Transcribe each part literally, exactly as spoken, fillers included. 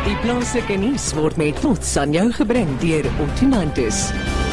Die plaaslike nuus word met trots aan jou gebring deur Ottonantis.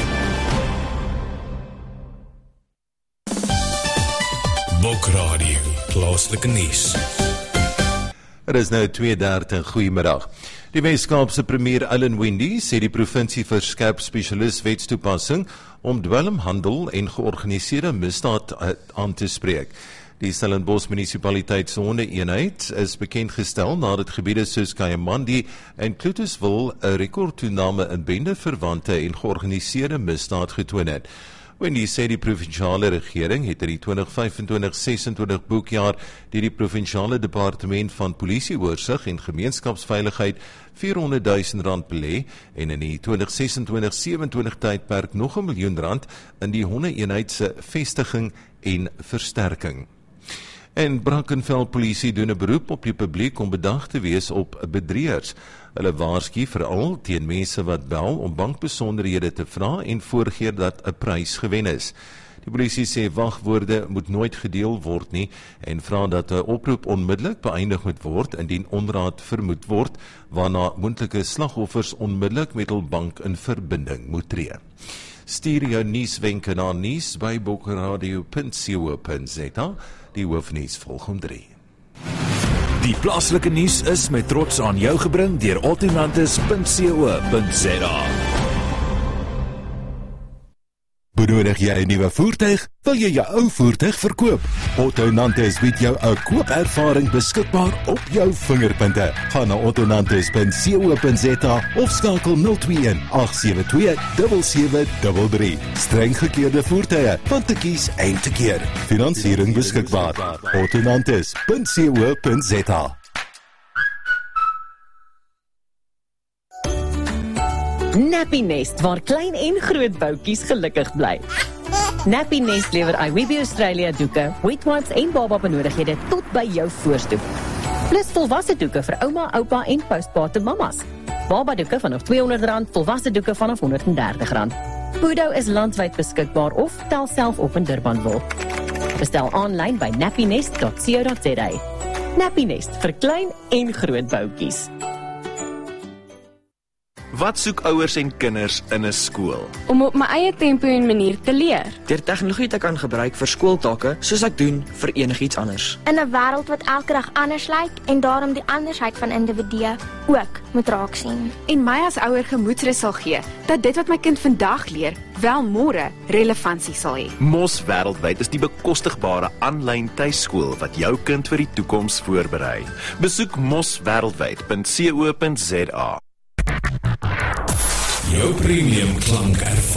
Bokradio, plaaslike nuus. Er is nou twee dertig, goeiemiddag. Die Weskaapse premier Alan Winde sê die provinsie verskerp spesialis wetstoepassing om dwelmhandel en georganiseerde misdaad aan te spreek. Die Stellenbosch munisipaliteit se honde-eenheid is bekendgestel nadat gebiede soos Kayamandi en Clutusville 'n rekordtoename in bendeverwante en georganiseerde misdaad getoon het. Winde sê die provinsiale regering het in die twintig vyfentwintig sesentwintig boekjaar deur die provinsiale departement van polisieoorsig en gemeenskapsveiligheid vierhonderdduisend rand belê en in die twintig sesentwintig sewenentwintig tydperk nog 'n miljoen rand in die honde-eenheid se vestiging en versterking. En Brackenfell polisie doen 'n beroep op die publiek om bedag te wees op bedrieërs. Hulle waarsku veral teen mense wat bel om bankbesonderhede te vra en voorgee dat 'n prys gewen is. Die polisie sê wagwoorde moet nooit gedeel word nie en vra dat 'n oproep onmiddellik beëindig moet word indien onraad vermoed word, waarna moontlike slagoffers onmiddellik met hul bank in verbinding moet tree. Stuur jou nuuswenke na nuus by bokradio punt co punt za. Die hoofnuus volg om drie. Die plaaslike nuus is met trots aan jou gebring deur ottonantis punt co punt za. Benodig jy 'n nuwe voertuig? Wil jy jou ou voertuig verkoop? Ottonantis bied jou 'n koopervaring beskikbaar op jou vingerpunte. Gaan na ottonantis punt co punt za of skakel nul twee een agt sewe twee sewe sewe drie drie. Streng gekeurde voertuie, van te kies en te keer. Finansiering beskikbaar. ottonantis punt co punt za. Nappy Nest, waar klein en groot boutjies gelukkig bly. Nappy Nest lewer I W B Australia doeke, wet wipes en baba benodighede tot by jou voorstoep. Plus volwasse doeke vir ouma, oupa en postpartum mamas. Baba doeke vanaf tweehonderd rand, volwasse doeke vanaf honderddertig rand. Pudo is landwyd beskikbaar of tel self op in Durbanville. Bestel aanlyn by nappynest dot co dot za. Nappy Nest vir klein en groot boutjies. Wat soek ouers en kinders in 'n skool? Om op my eie tempo en manier te leer. Deur tegnologie te kan gebruik vir skooltake, soos ek doen vir enigiets anders. In 'n wêreld wat elke dag anders lyk en daarom die andersheid van individue ook moet raak sien. En my as ouer gemoedsrus sal gee dat dit wat my kind vandag leer, wel môre relevantie sal hê. Mos Wêreldwyd is die bekostigbare aanlyn tuiskool wat jou kind vir die toekoms voorberei. Besoek mos wêreldwyd punt co punt za. Jou premium klank ervaring.